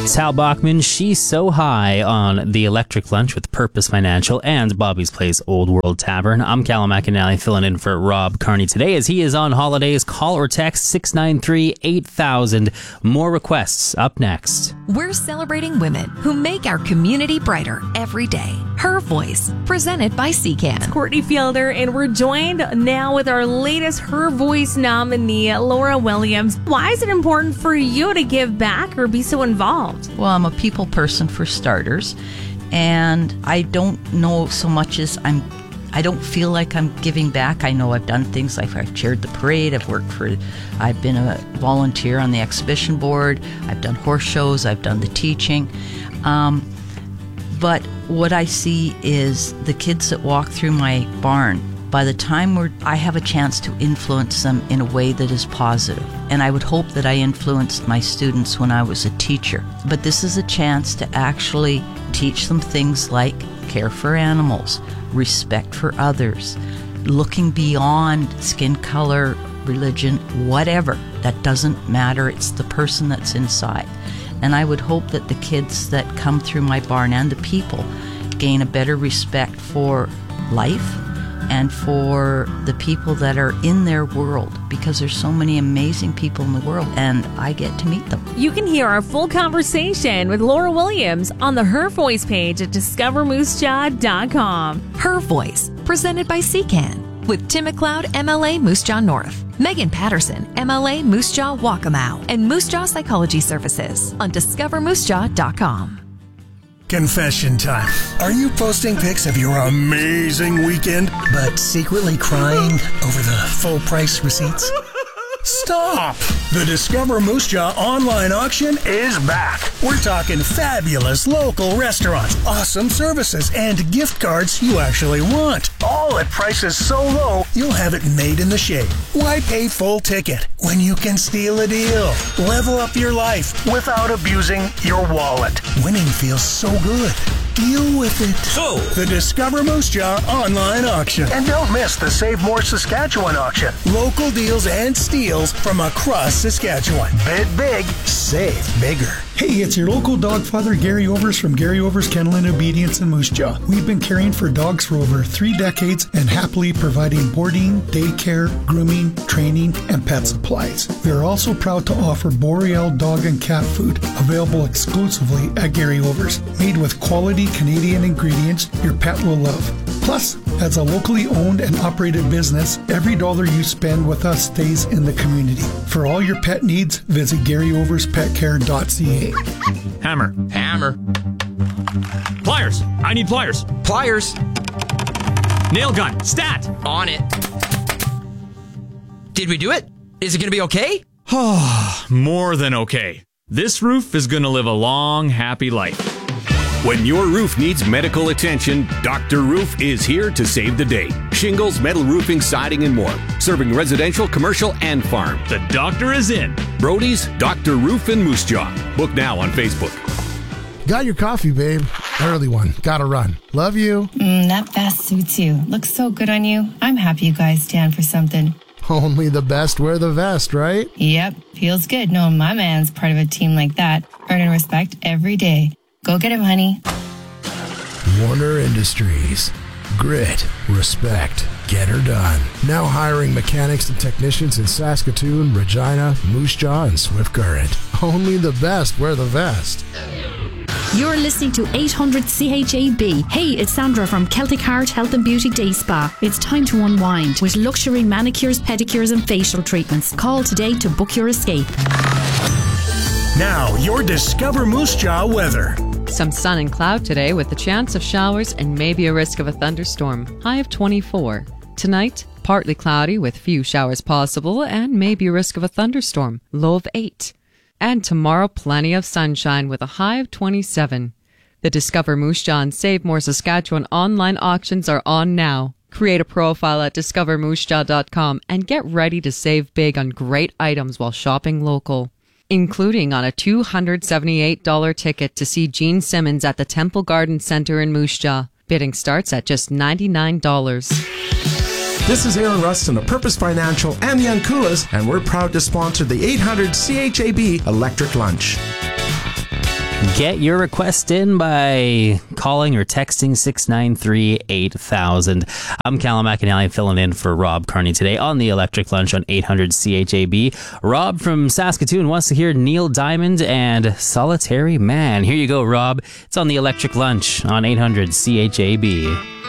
Sal Bachman, She's So High on the Electric Lunch with Purpose Financial and Bobby's Place Old World Tavern. I'm Callum McAnally filling in for Rob Carney today as he is on holidays. Call or text 693-8000. More requests up next. We're celebrating women who make our community brighter every day. Her Voice, presented by CCAN. Courtney Fielder, and we're joined now with our latest Her Voice nominee, Laura Williams. Why is it important for you to give back or be so involved? Well, I'm a people person for starters, and I don't know so much as I don't feel like I'm giving back. I know I've done things like I've chaired the parade, I've been a volunteer on the exhibition board, I've done horse shows, I've done the teaching. But what I see is the kids that walk through my barn, by the time I have a chance to influence them in a way that is positive. And I would hope that I influenced my students when I was a teacher. But this is a chance to actually teach them things like care for animals, respect for others, looking beyond skin color, religion, whatever. That doesn't matter. It's the person that's inside. And I would hope that the kids that come through my barn and the people gain a better respect for life and for the people that are in their world, because there's so many amazing people in the world, and I get to meet them. You can hear our full conversation with Laura Williams on the Her Voice page at discovermoosejaw.com. Her Voice, presented by CCAN, with Tim McLeod, MLA Moose Jaw North, Megan Patterson, MLA Moose Jaw Waccamaw, and Moose Jaw Psychology Services on discovermoosejaw.com. Confession time. Are you posting pics of your amazing weekend, but secretly crying over the full price receipts? Stop! The Discover Moose Jaw online auction is back. We're talking fabulous local restaurants, awesome services, and gift cards you actually want. All at prices so low, you'll have it made in the shade. Why pay full ticket when you can steal a deal? Level up your life without abusing your wallet. Winning feels so good. Deal with it. So, the Discover Moose Jaw online auction. And don't miss the Save More Saskatchewan auction. Local deals and steals from across Saskatchewan. Bid big, save bigger. Hey, it's your local dog father, Gary Overs from Gary Overs Kennel and Obedience in Moose Jaw. We've been caring for dogs for over 3 decades and happily providing boarding, daycare, grooming, training, and pet supplies. We are also proud to offer Boreal dog and cat food, available exclusively at Gary Overs. Made with quality Canadian ingredients your pet will love. Plus, as a locally owned and operated business, every dollar you spend with us stays in the community. For all your pet needs, visit GaryOversPetCare.ca. Hammer. Pliers. I need pliers. Pliers. Nail gun. Stat. On it. Did we do it? Is it going to be okay? More than okay. This roof is going to live a long, happy life. When your roof needs medical attention, Dr. Roof is here to save the day. Shingles, metal roofing, siding, and more. Serving residential, commercial, and farm. The doctor is in. Brody's, Dr. Roof in Moose Jaw. Book now on Facebook. Got your coffee, babe. Early one. Gotta run. Love you. That vest suits you. Looks so good on you. I'm happy you guys stand for something. Only the best wear the vest, right? Yep. Feels good knowing my man's part of a team like that. Earning respect every day. Go get him, honey. Warner Industries. Grit. Respect. Get her done. Now hiring mechanics and technicians in Saskatoon, Regina, Moose Jaw, and Swift Current. Only the best wear the vest. You're listening to 800 CHAB. Hey, it's Sandra from Celtic Heart Health and Beauty Day Spa. It's time to unwind with luxury manicures, pedicures, and facial treatments. Call today to book your escape. Now, your Discover Moose Jaw weather. Some sun and cloud today with a chance of showers and maybe a risk of a thunderstorm. High of 24. Tonight, partly cloudy with few showers possible and maybe a risk of a thunderstorm. Low of 8. And tomorrow, plenty of sunshine with a high of 27. The Discover Moose Jaw and Save More Saskatchewan online auctions are on now. Create a profile at discovermoosejaw.com and get ready to save big on great items while shopping local, including on a $278 ticket to see Gene Simmons at the Temple Garden Center in Moose Jaw. Bidding starts at just $99. This is Aaron Rustin of Purpose Financial and the Ankulas, and we're proud to sponsor the 800 CHAB Electric Lunch. Get your request in by calling or texting 693-8000. I'm Callum McAnally filling in for Rob Carney today on the Electric Lunch on 800 CHAB. Rob from Saskatoon wants to hear Neil Diamond and Solitary Man. Here you go, Rob. It's on the Electric Lunch on 800 CHAB.